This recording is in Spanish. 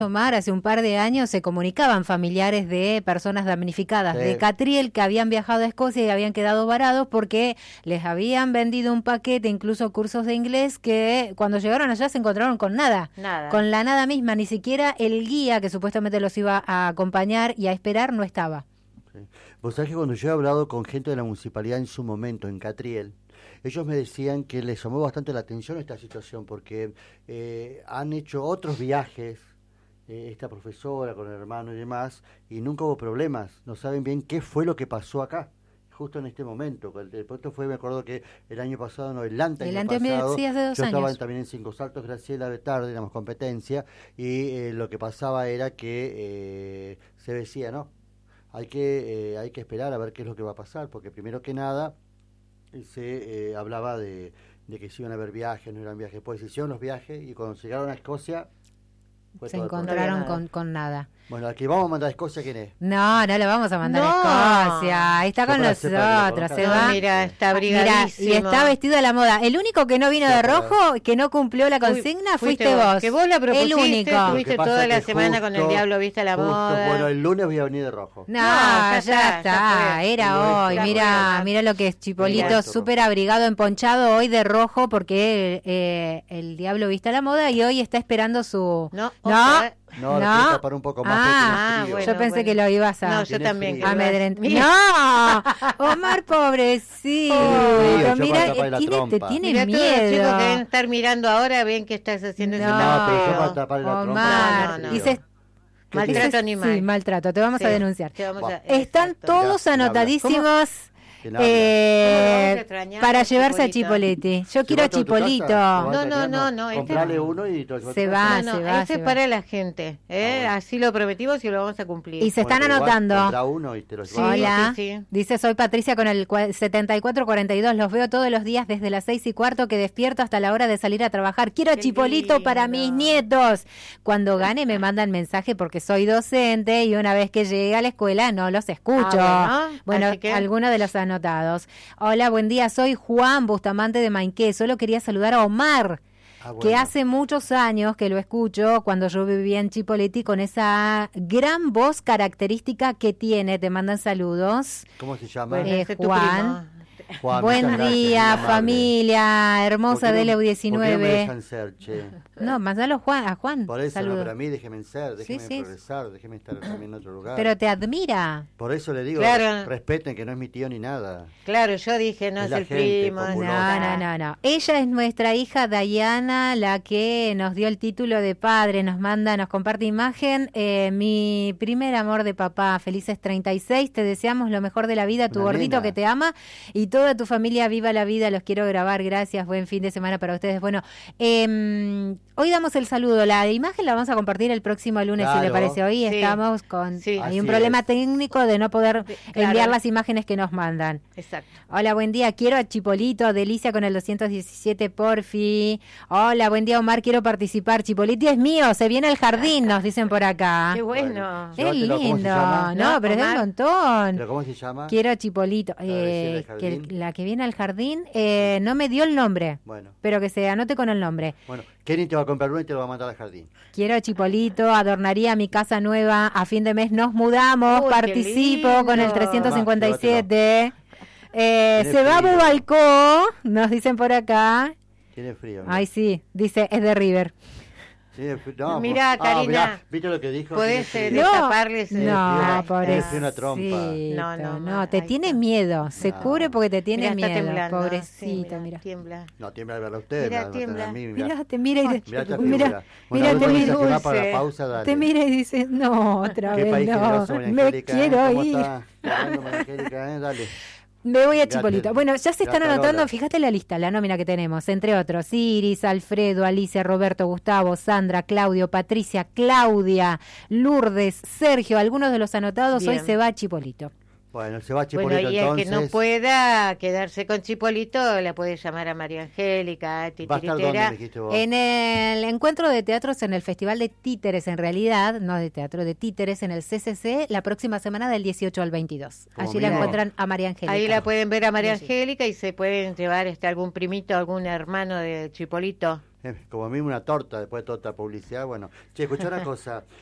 Omar, hace un par de años se comunicaban familiares de personas damnificadas de Catriel que habían viajado a Escocia y habían quedado varados porque les habían vendido un paquete, incluso cursos de inglés, que cuando llegaron allá se encontraron con nada. Con la nada misma, ni siquiera el guía que supuestamente los iba a acompañar y a esperar no estaba. Sí. Vos sabés que cuando yo he hablado con gente de la municipalidad en su momento, en Catriel, ellos me decían que les llamó bastante la atención esta situación porque han hecho otros viajes, esta profesora con el hermano y demás, y nunca hubo problemas. No saben bien qué fue lo que pasó acá, justo en este momento. Esto fue, me acuerdo que el año pasado, no, el año pasado, sí, hace 2 yo años. estaba también en Cinco Saltos, Graciela de tarde, éramos competencia, y lo que pasaba era que se decía, no, hay que esperar a ver qué es lo que va a pasar, porque primero que nada se hablaba de que se iban a haber viajes, no eran viajes, pues hicieron los viajes y cuando llegaron a Escocia se encontraron con nada. Bueno, aquí vamos a mandar a Escocia, ¿quién es? No lo vamos a mandar a Escocia. Está con nosotros, se va. Mira, está abrigadísimo. Y está vestido a la moda. El único que no vino de rojo, que no cumplió la consigna, fuiste vos. Que vos la propusiste, el único. Estuviste toda la semana con el diablo viste a la moda. Bueno, el lunes voy a venir de rojo. No, ya está. Era hoy. Mira lo que es Chipolito, súper abrigado, emponchado hoy de rojo, porque el diablo viste a la moda y hoy está esperando su... No, lo quiero tapar un poco más. Bueno, yo pensé que lo ibas a... No, yo también. Amedrentar. No, Omar, pobrecito. Mira, te tiene miedo. Todos los chicos que deben estar mirando ahora ven que estás haciendo ese tapado. Pero yo para tapar la Omar, maltrato animal. Sí, maltrato, te vamos a denunciar. Están exacto. todos anotadísimos. Para llevarse a Chipoletti. Yo quiero a Chipolito. No. Comprale uno y se va. Este es para la gente. Así lo prometimos y lo vamos a cumplir. Y se están anotando. Compra uno y te lo llevas. Hola. Sí. Dice, soy Patricia con el 7442. Los veo todos los días desde las 6:15 que despierto hasta la hora de salir a trabajar. Quiero a Chipolito lindo. Para mis nietos. Cuando gane me mandan mensaje porque soy docente y una vez que llegue a la escuela no los escucho. Bueno, alguno de los anotados. Hola, buen día, soy Juan Bustamante de Mainqué. Solo quería saludar a Omar, que hace muchos años que lo escucho cuando yo vivía en Chipoletti con esa gran voz característica que tiene. Te mandan saludos. ¿Cómo se llama? Juan. Buen día, familia hermosa de EU19. ¿Por qué no me dejan ser, che? No, mandalo a Juan. Por eso, saludos. No, pero a mí déjeme ser, déjeme progresar, déjeme estar también en otro lugar. Pero te admira. Por eso le digo, respeten que no es mi tío ni nada. Claro, yo dije, no es el primo. No. Ella es nuestra hija Dayana, la que nos dio el título de padre, nos comparte imagen. Mi primer amor de papá, felices 36, te deseamos lo mejor de la vida, tu gordito que te ama y toda tu familia, viva la vida, los quiero grabar, gracias, buen fin de semana para ustedes. Bueno, hoy damos el saludo, la imagen la vamos a compartir el próximo lunes, si le parece. Hoy estamos con hay un problema técnico de no poder enviar las imágenes que nos mandan. Exacto. Hola, buen día, quiero a Chipolito, Delicia con el 217, porfi. Hola, buen día, Omar, quiero participar, Chipolito es mío, se viene al jardín, nos dicen por acá. Qué bueno. Es lindo, no, pero es un montón. ¿Pero cómo se llama? Quiero a Chipolito, la que viene al jardín, no me dio el nombre, pero que se anote con el nombre. Bueno, Kenny te va a comprar uno y te lo va a mandar al jardín. Quiero a Chipolito, adornaría mi casa nueva, a fin de mes nos mudamos, participo con el 357. Se va a Bubalcó, nos dicen por acá. Tiene frío. Ay, sí, dice, es de River. Mira, Karina, ¿viste lo que dijo? ¿Podés destaparles? No, pobrecito. Una trompa. No, te tiene miedo. Se cubre porque te tiene miedo. Temblando. Pobrecita, mira. Tiembla. No, tiembla de verla a usted. Tiembla. Mira, te mira y te mira y dice, no, otra vez no. Me quiero ir. Dale. Me voy a Chipolito. Bueno, ya se están anotando, fíjate la lista, la nómina que tenemos, entre otros, Iris, Alfredo, Alicia, Roberto, Gustavo, Sandra, Claudio, Patricia, Claudia, Lourdes, Sergio, algunos de los anotados. Bien. Hoy se va a Chipolito. Bueno, se va Chipolito Bueno, y el entonces. que no pueda quedarse con Chipolito, la puede llamar a María Angélica, a ¿Va a estar dónde, me Titiritera. dijiste vos? En el encuentro de teatros en el Festival de Títeres, en realidad, no de teatro, de títeres en el CCC, la próxima semana del 18 al 22. Como Allí la mínimo. encuentran a María Angélica. Ahí la pueden ver a María Sí. Angélica y se pueden llevar algún primito, algún hermano de Chipolito. Como a mí una torta, después de toda esta publicidad. Bueno, che, escuchá una cosa.